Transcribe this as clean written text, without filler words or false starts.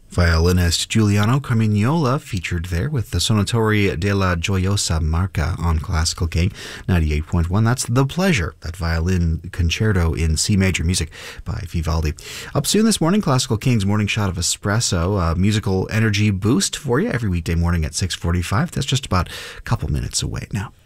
Violinist Giuliano Carmignola featured there with the Sonatori della Gioiosa Marca on Classical King 98.1. That's The Pleasure, that violin concerto in C major music by Vivaldi. Up soon this morning, Classical King's Morning Shot of Espresso, a musical energy boost for you every weekday morning at 6:45. That's just about a couple minutes away now.